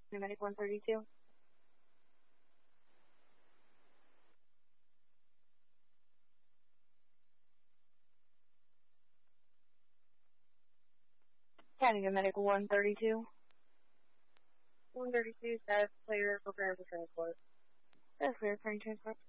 Medic 132. County Medic 132. 132 status clear, prepare for transport. That's clear, train transport.